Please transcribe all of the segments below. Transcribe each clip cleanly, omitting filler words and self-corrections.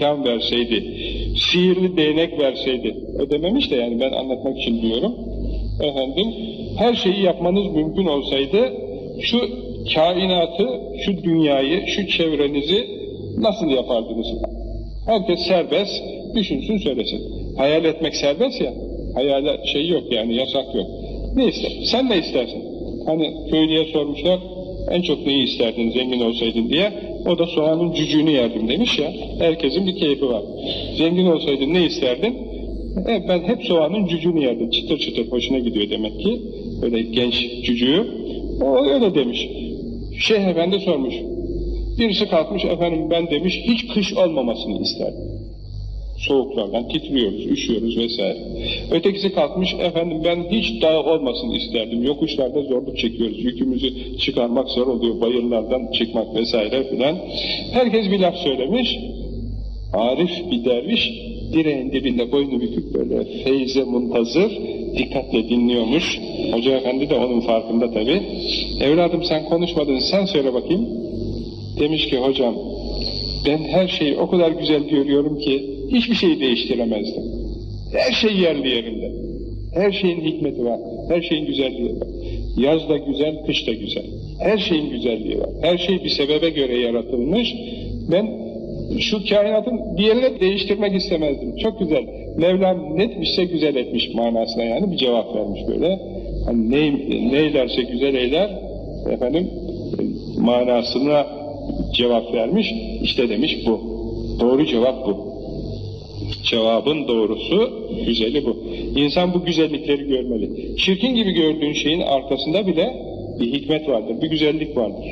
imkan verseydi, sihirli değnek verseydi, ödememiş de yani ben anlatmak için diyorum, efendim, her şeyi yapmanız mümkün olsaydı, şu kainatı, şu dünyayı, şu çevrenizi nasıl yapardınız? Herkes serbest, düşünsün söylesin. Hayal etmek serbest ya, hayale şey yok yani, yasak yok. Ne ister? Sen ne istersin? Hani köylüye sormuşlar, en çok neyi isterdin zengin olsaydın diye, o da soğanın cücüğünü yerdim demiş ya, herkesin bir keyfi var. Zengin olsaydın ne isterdin? Ben hep soğanın cücüğünü yerdim, çıtır çıtır hoşuna gidiyor demek ki, öyle genç cücüğü, o öyle demiş. Şeyh Efendi sormuş, birisi kalkmış, efendim ben demiş, hiç kış olmamasını isterdim. Soğuklardan titriyoruz, üşüyoruz vesaire. Ötekisi kalkmış, efendim ben hiç dağ olmasını isterdim. Yokuşlarda zorluk çekiyoruz, yükümüzü çıkarmak zor oluyor, bayırlardan çıkmak vesaire filan. Herkes bir laf söylemiş. Arif bir derviş, direğin dibinde boynu bükük böyle feyze muntazır, dikkatle dinliyormuş. Hoca Efendi de onun farkında tabii. Evladım sen konuşmadın, sen söyle bakayım. Demiş ki hocam, ben her şeyi o kadar güzel görüyorum ki hiçbir şeyi değiştiremezdim. Her şey yerli yerinde. Her şeyin hikmeti var. Her şeyin güzelliği var. Yaz da güzel, kış da güzel. Her şeyin güzelliği var. Her şey bir sebebe göre yaratılmış. Ben şu kainatın bir yerini değiştirmek istemezdim. Çok güzel. Mevlam ne etmişse güzel etmiş manasına yani bir cevap vermiş böyle. Hani neylerse güzel eyler, efendim manasına cevap vermiş. İşte demiş bu. Doğru cevap bu. Cevabın doğrusu, güzeli bu. İnsan bu güzellikleri görmeli. Çirkin gibi gördüğün şeyin arkasında bile bir hikmet vardır, bir güzellik vardır.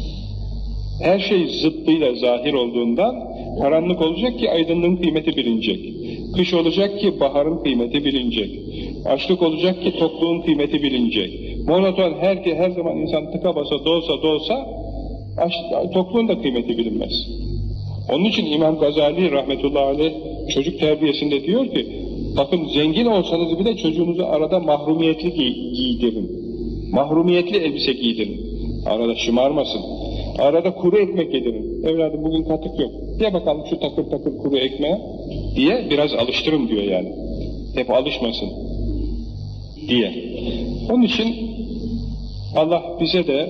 Her şey zıttıyla zahir olduğundan karanlık olacak ki aydınlığın kıymeti bilinecek. Kış olacak ki baharın kıymeti bilinecek. Açlık olacak ki tokluğun kıymeti bilinecek. Monoton her zaman insan tıka basa dolsa tokluğun da kıymeti bilinmez. Onun için İmam Gazali rahmetullahi aleyh çocuk terbiyesinde diyor ki, bakın zengin olsanız bile çocuğunuzu arada mahrumiyetli giydirin. Mahrumiyetli elbise giydirin. Arada şımarmasın. Arada kuru ekmek yedirin. Evladım bugün katık yok. Diye bakalım şu takır takır kuru ekmeğe diye biraz alıştırın diyor yani. Hep alışmasın diye. Onun için Allah bize de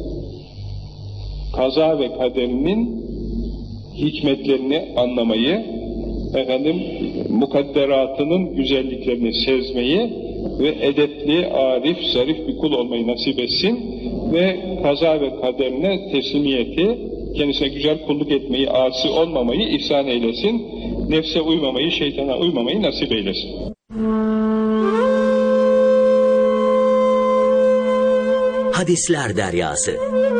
kaza ve kaderinin hikmetlerini anlamayı, mukadderatının güzelliklerini sezmeyi ve edepli, arif, zarif bir kul olmayı nasip etsin ve kaza ve kaderine teslimiyeti, kendisine güzel kulluk etmeyi, asi olmamayı ihsan eylesin, nefse uymamayı, şeytana uymamayı nasip eylesin. Hadisler Deryası.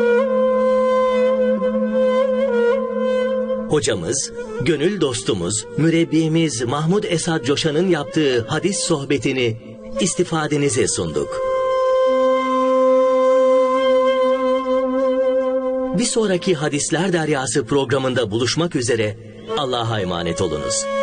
Hocamız, gönül dostumuz, mürebbiyemiz Mahmud Esad Coşan'ın yaptığı hadis sohbetini istifadenize sunduk. Bir sonraki Hadisler Deryası programında buluşmak üzere, Allah'a emanet olunuz.